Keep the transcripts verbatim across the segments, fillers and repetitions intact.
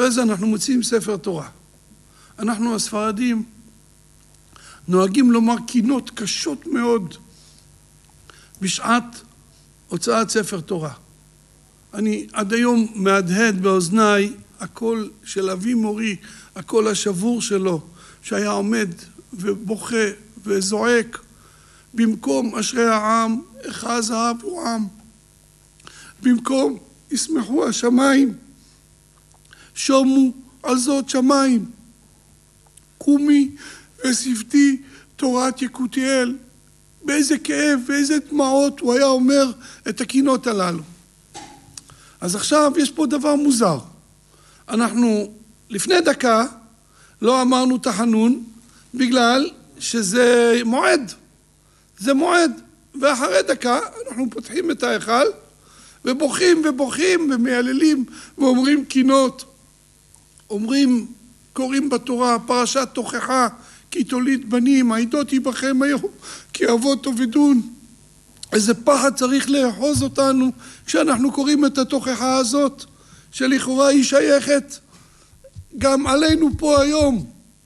אחרי זה אנחנו מוצאים ספר תורה. אנחנו הספרדים נוהגים לומר קינות קשות מאוד בשעת הוצאת ספר תורה. אני עד היום מהדהד באוזניי הקול של אבי מורי, הקול השבור שלו, שהיה עומד ובוכה וזועק, במקום אשרי העם, אחז אהבו עם, במקום ישמחו השמיים, שומו על זאת שמיים, קומי ושפתי תורת יקותיאל. באיזה כאב ואיזה דמעות הוא היה אומר את הקינות הללו. אז עכשיו יש פה דבר מוזר. אנחנו לפני דקה לא אמרנו תחנון בגלל שזה מועד. זה מועד. ואחרי דקה אנחנו פותחים את ההיכל ובוכים ובוכים ומייללים ואומרים קינות. אומרים, קוראים בתורה פרשת תוכחה, כי תוליד בנים, העידות יבכם היום, כי אבות תאבדון. איזה פחד צריך לאחוז אותנו כשאנחנו קוראים את התוכחה הזאת, שלכאורה היא שייכת גם עלינו פה היום.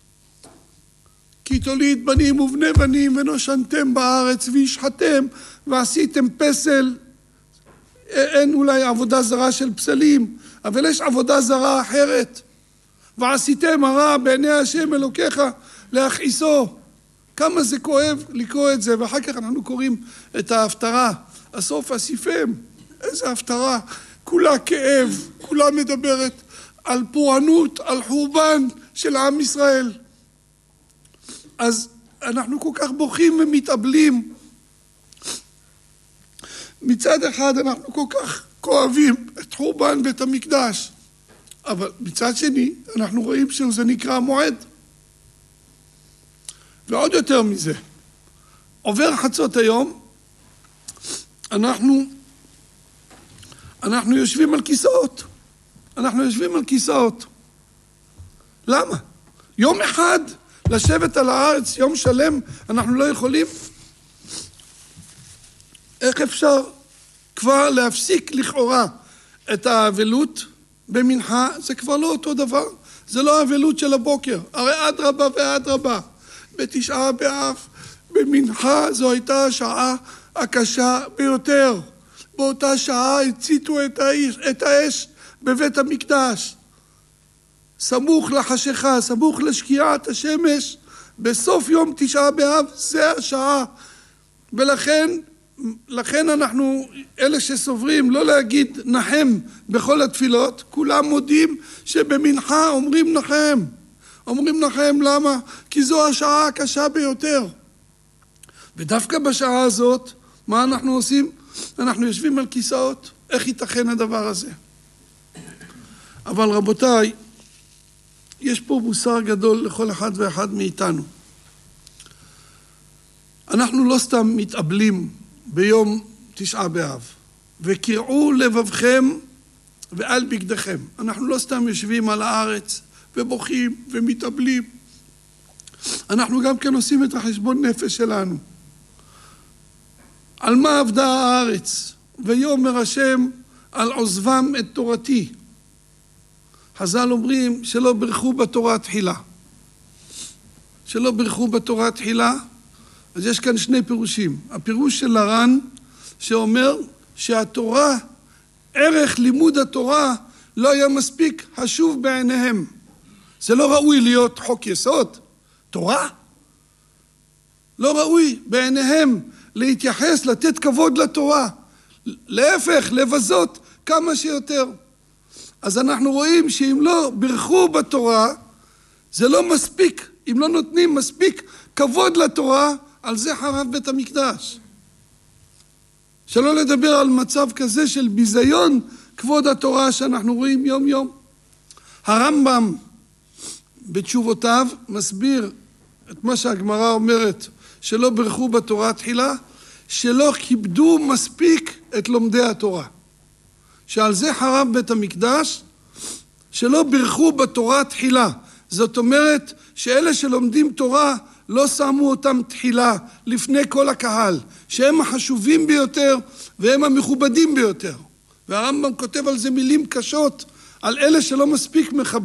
כי תוליד בנים ובני בנים ונושנתם בארץ וישחתם ועשיתם פסל. אין אולי עבודה זרה של פסלים, אבל יש עבודה זרה אחרת. ועשיתם הרע בעיני השם אלוקיך להכעיסו. כמה זה כואב לקרוא את זה, ואחר כך אנחנו קוראים את ההפטרה. הסוף אסיפם, איזה הפטרה, כולה כאב, כולה מדברת על פורענות, על חורבן של עם ישראל. אז אנחנו כל כך בוכים ומתאבלים. מצד אחד אנחנו כל כך כואבים את חורבן בית המקדש, אבל מצד שני אנחנו רואים שזה נקרא מועד. ועוד יותר מזה, עובר חצות היום, אנחנו, אנחנו יושבים על כיסאות. אנחנו יושבים על כיסאות. למה? יום אחד לשבת על הארץ, יום שלם, אנחנו לא יכולים? איך אפשר כבר להפסיק לכאורה את האבלות במנחה? זה כבר לא אותו דבר. זה לא האבלות של הבוקר. הרי עד רבה ועד רבה. בתשעה באב, במנחה, זו הייתה השעה הקשה ביותר. באותה שעה הציתו את האש, את האש בבית המקדש. סמוך לחשיכה, סמוך לשקיעת השמש, בסוף יום תשעה באב, זה השעה. ולכן, לכן אנחנו, אלה שסוברים, לא להגיד נחם בכל התפילות, כולם מודים שבמנחה אומרים נחם. אומרים לכם למה? כי זו השעה הקשה ביותר. ודווקא בשעה הזאת, מה אנחנו עושים? אנחנו יושבים על כיסאות. איך ייתכן הדבר הזה? אבל רבותיי, יש פה מוסר גדול לכל אחד ואחד מאיתנו. אנחנו לא סתם מתאבלים ביום תשעה באב. וקראו לבבכם ועל בגדיכם. אנחנו לא סתם יושבים על הארץ ובוכים ומתאבלים. אנחנו גם כן עושים את החשבון נפש שלנו. על מה עבדה הארץ? ויאמר השם על עוזבם את תורתי. חז"ל אומרים שלא ברכו בתורה תחילה. שלא ברכו בתורה תחילה, אז יש כאן שני פירושים. הפירוש של הר"ן שאומר שהתורה, ערך לימוד התורה לא היה מספיק חשוב בעיניהם. זה לא ראוי להיות חוק יסוד, תורה. לא ראוי בעיניהם להתייחס, לתת כבוד לתורה. להפך, לבזות כמה שיותר. אז אנחנו רואים שאם לא ברכו בתורה, זה לא מספיק. אם לא נותנים מספיק כבוד לתורה, על זה חרב בית המקדש. שלא לדבר על מצב כזה של ביזיון כבוד התורה שאנחנו רואים יום יום. הרמב"ם בתשובותיו מסביר את מה שהגמרא אומרת, שלא ברכו בתורה תחילה, שלא כיבדו מספיק את לומדי התורה. שעל זה חרב בית המקדש, שלא ברכו בתורה תחילה. זאת אומרת שאלה שלומדים תורה לא שמו אותם תחילה לפני כל הקהל, שהם החשובים ביותר והם המכובדים ביותר. והרמב"ם כותב על זה מילים קשות, על אלה שלא מספיק מכבדים